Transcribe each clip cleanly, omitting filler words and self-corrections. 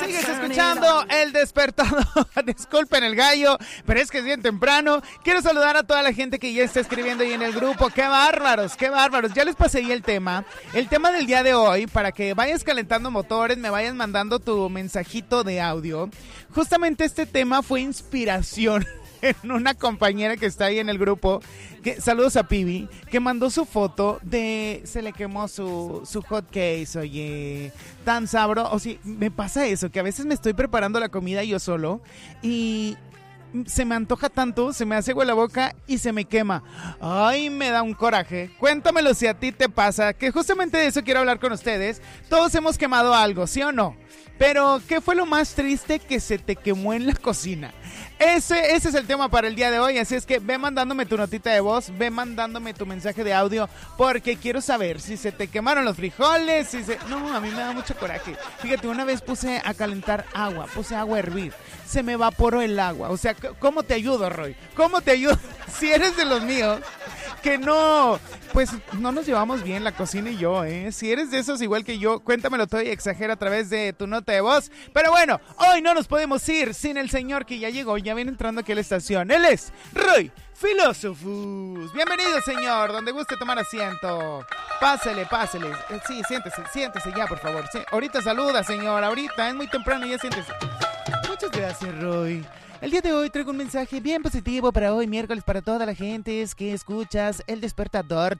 Sigues escuchando El Despertador. Disculpen el gallo, pero es que es bien temprano. Quiero saludar a toda la gente que ya está escribiendo ahí en el grupo. ¡Qué bárbaros, qué bárbaros! Ya les pasé ahí el tema del día de hoy, para que vayas calentando motores, me vayas mandando tu mensajito de audio. Justamente este tema fue inspiración en una compañera que está ahí en el grupo, saludos a Pibi, que mandó su foto de, se le quemó su hot case, oye, tan sabroso. O sea, me pasa eso, que a veces me estoy preparando la comida yo solo y se me antoja tanto, se me hace agua la boca y se me quema. Ay, me da un coraje. Cuéntamelo si a ti te pasa, que justamente de eso quiero hablar con ustedes. Todos hemos quemado algo, ¿sí o no? Pero, ¿qué fue lo más triste que se te quemó en la cocina? Ese es el tema para el día de hoy, así es que ve mandándome tu notita de voz, ve mandándome tu mensaje de audio, porque quiero saber si se te quemaron los frijoles, No, a mí me da mucho coraje. Fíjate, una vez puse a calentar agua, puse agua a hervir, se me evaporó el agua. O sea, ¿cómo te ayudo, Roy? ¿Cómo te ayudo? Si eres de los míos, que no, pues no nos llevamos bien la cocina y yo, ¿eh? Si eres de esos igual que yo, cuéntamelo todo y exagera a través de tu nota de voz. Pero bueno, hoy no nos podemos ir sin el señor que ya llegó, ya viene entrando aquí a la estación. Él es Roy Filósofos. Bienvenido, señor, donde guste tomar asiento. Pásele. Sí, siéntese ya, por favor. Sí, ahorita saluda, señor, ahorita, es muy temprano, ya siéntese. Muchas gracias, Roy. El día de hoy traigo un mensaje bien positivo para hoy, miércoles, para toda la gente que escuchas El Despertador.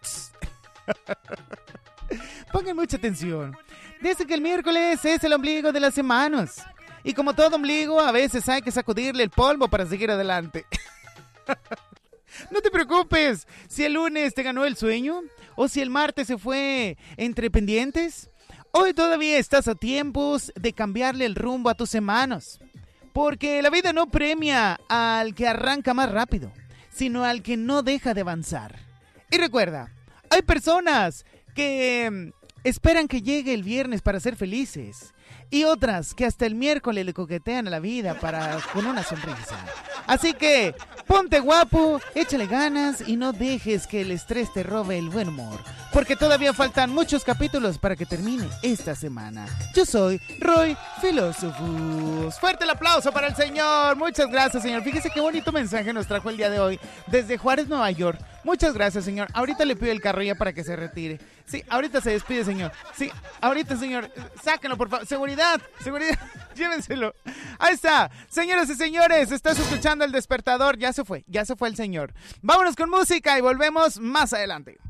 Pongan mucha atención. Dice que el miércoles es el ombligo de las semanas. Y como todo ombligo, a veces hay que sacudirle el polvo para seguir adelante. No te preocupes si el lunes te ganó el sueño o si el martes se fue entre pendientes. Hoy todavía estás a tiempos de cambiarle el rumbo a tus semanas. Porque la vida no premia al que arranca más rápido, sino al que no deja de avanzar. Y recuerda, hay personas que esperan que llegue el viernes para ser felices. Y otras que hasta el miércoles le coquetean a la vida con una sonrisa. Así que ponte guapo, échale ganas y no dejes que el estrés te robe el buen humor. Porque todavía faltan muchos capítulos para que termine esta semana. Yo soy Roy Filósofos. Fuerte el aplauso para el señor. Muchas gracias, señor. Fíjese qué bonito mensaje nos trajo el día de hoy desde Juárez, Nueva York. Muchas gracias, señor. Ahorita le pido el carro ya para que se retire. Sí, ahorita se despide, señor. Sí, ahorita, señor. Sáquenlo, por favor. Seguridad. Llévenselo. Ahí está. Señoras y señores, estás escuchando El Despertador. Ya se fue el señor. Vámonos con música y volvemos más adelante.